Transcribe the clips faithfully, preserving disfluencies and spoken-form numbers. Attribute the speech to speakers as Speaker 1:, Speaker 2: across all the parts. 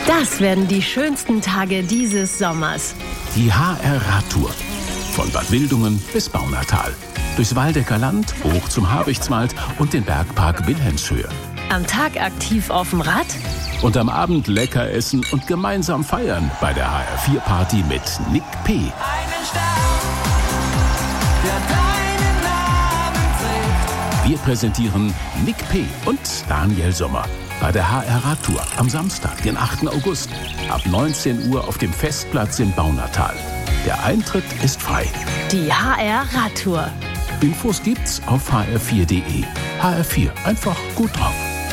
Speaker 1: Das werden die schönsten Tage dieses Sommers.
Speaker 2: Die H R-Radtour. Von Bad Wildungen bis Baunatal. Durchs Waldecker Land, hoch zum Habichtswald und den Bergpark Wilhelmshöhe.
Speaker 1: Am Tag aktiv auf dem Rad.
Speaker 2: Und am Abend lecker essen und gemeinsam feiern bei der H R vier Party mit Nick P.
Speaker 3: Einen Stern, der deinen Namen trägt.
Speaker 2: Wir präsentieren Nick P. und Daniel Sommer bei der H R-Radtour am Samstag, den achten August, ab neunzehn Uhr auf dem Festplatz in Baunatal. Der Eintritt ist frei.
Speaker 1: Die H R-Radtour.
Speaker 2: Infos gibt's auf h r vier punkt de. H R vier, einfach gut drauf.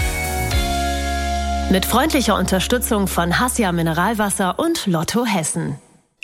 Speaker 1: Mit freundlicher Unterstützung von Hassia Mineralwasser und Lotto Hessen.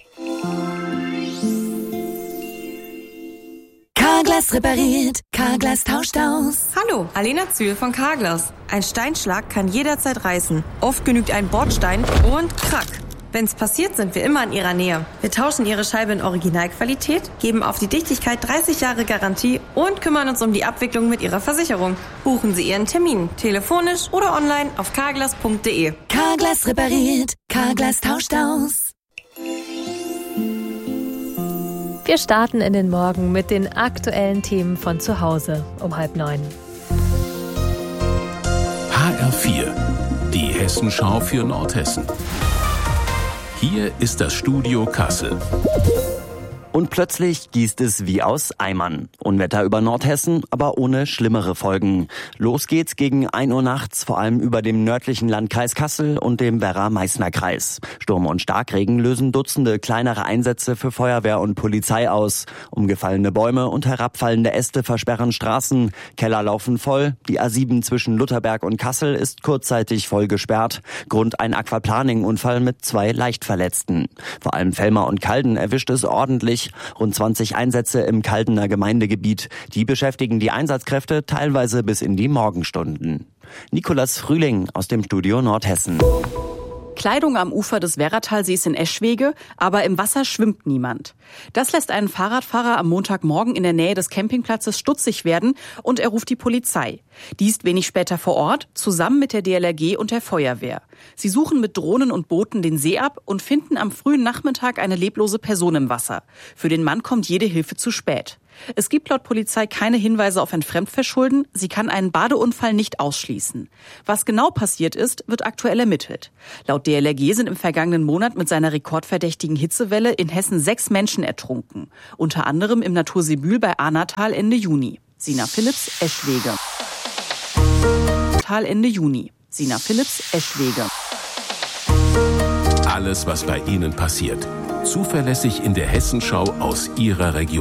Speaker 4: Carglass repariert, Carglass tauscht aus.
Speaker 5: Hallo, Alena Zühl von Carglass. Ein Steinschlag kann jederzeit reißen. Oft genügt ein Bordstein und krack. Wenn's passiert, sind wir immer in Ihrer Nähe. Wir tauschen Ihre Scheibe in Originalqualität, geben auf die Dichtigkeit dreißig Jahre Garantie und kümmern uns um die Abwicklung mit Ihrer Versicherung. Buchen Sie Ihren Termin, telefonisch oder online auf carglass punkt de.
Speaker 4: Carglass repariert, Carglass tauscht aus.
Speaker 6: Wir starten in den Morgen mit den aktuellen Themen von zu Hause um halb neun.
Speaker 2: H R vier, die Hessenschau für Nordhessen. Hier ist das Studio Kassel.
Speaker 7: Und plötzlich gießt es wie aus Eimern. Unwetter über Nordhessen, aber ohne schlimmere Folgen. Los geht's gegen ein Uhr nachts, vor allem über dem nördlichen Landkreis Kassel und dem Werra-Meißner-Kreis. Sturm und Starkregen lösen Dutzende kleinere Einsätze für Feuerwehr und Polizei aus. Umgefallene Bäume und herabfallende Äste versperren Straßen. Keller laufen voll. Die A sieben zwischen Lutherberg und Kassel ist kurzzeitig voll gesperrt. Grund ein Aquaplaning-Unfall mit zwei Leichtverletzten. Vor allem Velmer und Calden erwischt es ordentlich. Rund zwanzig Einsätze im Caldener Gemeindegebiet. Die beschäftigen die Einsatzkräfte teilweise bis in die Morgenstunden. Nikolas Frühling aus dem Studio Nordhessen.
Speaker 8: Kleidung am Ufer des Werratalsees in Eschwege, aber im Wasser schwimmt niemand. Das lässt einen Fahrradfahrer am Montagmorgen in der Nähe des Campingplatzes stutzig werden und er ruft die Polizei. Die ist wenig später vor Ort, zusammen mit der D L R G und der Feuerwehr. Sie suchen mit Drohnen und Booten den See ab und finden am frühen Nachmittag eine leblose Person im Wasser. Für den Mann kommt jede Hilfe zu spät. Es gibt laut Polizei keine Hinweise auf ein Fremdverschulden. Sie kann einen Badeunfall nicht ausschließen. Was genau passiert ist, wird aktuell ermittelt. Laut D L R G sind im vergangenen Monat mit seiner rekordverdächtigen Hitzewelle in Hessen sechs Menschen ertrunken. Unter anderem im Natursee Bühl bei Ahnatal Ende Juni. Sina Philipps, Eschwege. Tal Ende Juni. Sina Philipps, Eschwege.
Speaker 2: Alles, was bei Ihnen passiert. Zuverlässig in der Hessenschau aus Ihrer Region.